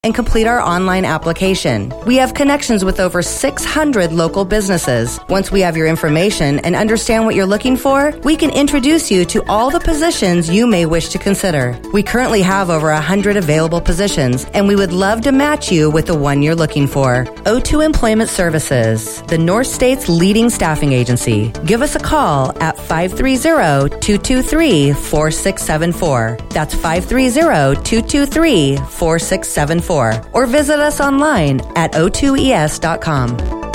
and complete our online application. We have connections with over 600 local businesses. Once we have your information and understand what you're looking for, we can introduce you to all the positions you may wish to consider. We currently have over 100 available positions, and we would love to match you with the one you're looking for. O2 Employment Services, the North State's leading staffing agency. Give us a call at 530-223-4674. That's 530-223-4674. Or visit us online at o2es.com.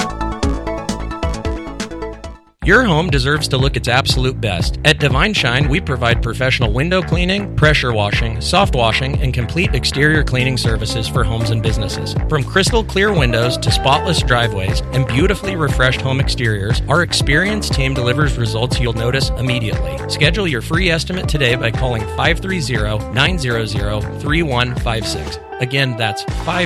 Your home deserves to look its absolute best. At Divine Shine, we provide professional window cleaning, pressure washing, soft washing, and complete exterior cleaning services for homes and businesses. From crystal clear windows to spotless driveways and beautifully refreshed home exteriors, our experienced team delivers results you'll notice immediately. Schedule your free estimate today by calling 530-900-3156. Again, that's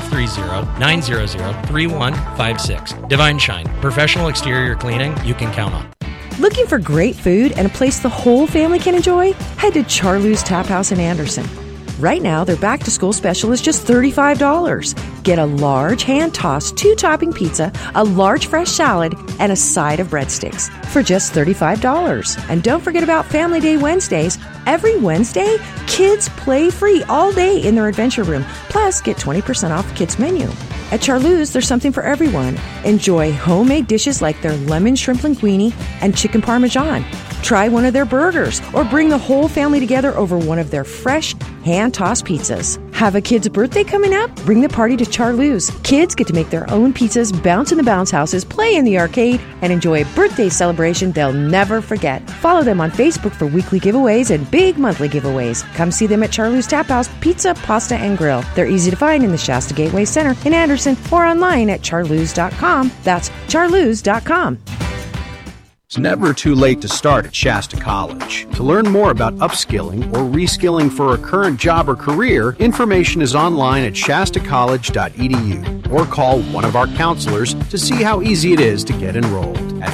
530-900-3156. Divine Shine, professional exterior cleaning you can count on. Looking for great food and a place the whole family can enjoy? Head to Charloo's Tap House in Anderson. Right now, their back-to-school special is just $35. Get a large hand-tossed 2-topping pizza, a large fresh salad, and a side of breadsticks for just $35. And don't forget about Family Day Wednesdays. Every Wednesday, kids play free all day in their adventure room. Plus, get 20% off the kids' menu. At Charloo's, there's something for everyone. Enjoy homemade dishes like their lemon shrimp linguine and chicken parmesan. Try one of their burgers or bring the whole family together over one of their fresh hand-tossed pizzas. Have a kid's birthday coming up? Bring the party to Charloo's. Kids get to make their own pizzas, bounce in the bounce houses, play in the arcade, and enjoy a birthday celebration they'll never forget. Follow them on Facebook for weekly giveaways and big monthly giveaways. Come see them at Charloo's Tap House Pizza, Pasta, and Grill. They're easy to find in the Shasta Gateway Center in Anderson or online at charloos.com. That's charloos.com. It's never too late to start at Shasta College. To learn more about upskilling or reskilling for a current job or career, information is online at shastacollege.edu or call one of our counselors to see how easy it is to get enrolled at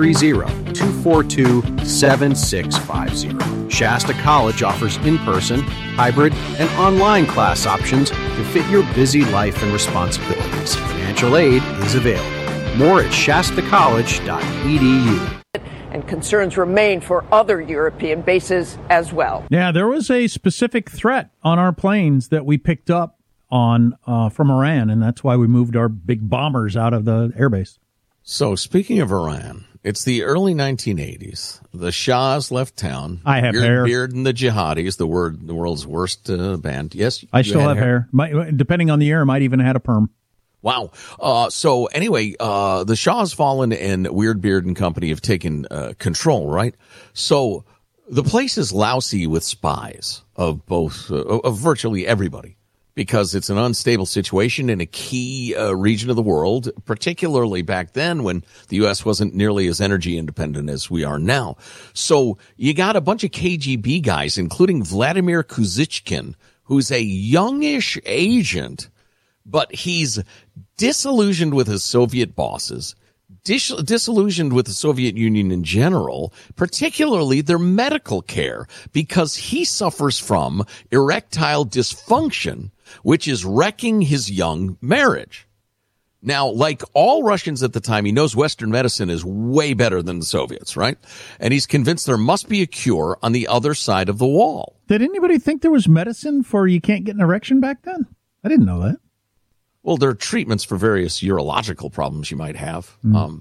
530-242-7650. Shasta College offers in-person, hybrid, and online class options to fit your busy life and responsibilities. Financial aid is available. More at shastacollege.edu. And concerns remain for other European bases as well. Yeah, there was a specific threat on our planes that we picked up on from Iran, and that's why we moved our big bombers out of the airbase. So, speaking of Iran, it's the early 1980s. The Shah's left town. I have hair. Beard and the Jihadis, the world's worst band. Yes, I still have hair. Depending on the year, I might even have had a perm. Wow. So anyway, the Shah's fallen and Weird Beard and company have taken control, right? So the place is lousy with spies of both, of virtually everybody, because it's an unstable situation in a key region of the world, particularly back then when the U.S. wasn't nearly as energy independent as we are now. So you got a bunch of KGB guys, including Vladimir Kuzichkin, who's a youngish agent, but he's disillusioned with his Soviet bosses, disillusioned with the Soviet Union in general, particularly their medical care, because he suffers from erectile dysfunction, which is wrecking his young marriage. Now, like all Russians at the time, he knows Western medicine is way better than the Soviets, right? And he's convinced there must be a cure on the other side of the wall. Did anybody think there was medicine for you can't get an erection back then? I didn't know that. Well, there are treatments for various urological problems you might have.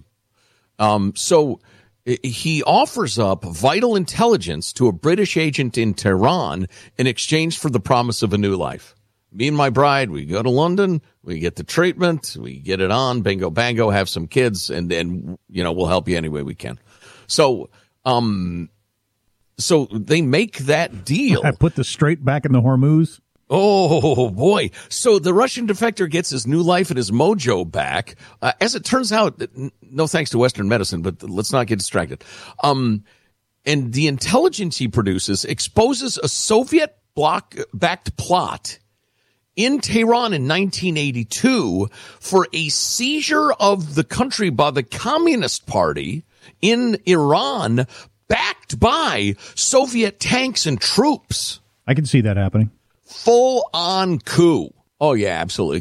So he offers up vital intelligence to a British agent in Tehran in exchange for the promise of a new life. Me and my bride, we go to London, we get the treatment, we get it on, bingo, bango, have some kids, and then, we'll help you any way we can. So they make that deal. I put the Strait back in the Hormuz. Oh, boy. So the Russian defector gets his new life and his mojo back. As it turns out, no thanks to Western medicine, but let's not get distracted. And the intelligence he produces exposes a Soviet bloc-backed plot in Tehran in 1982 for a seizure of the country by the Communist Party in Iran, backed by Soviet tanks and troops. I can see that happening. Full-on coup. Oh, yeah, absolutely.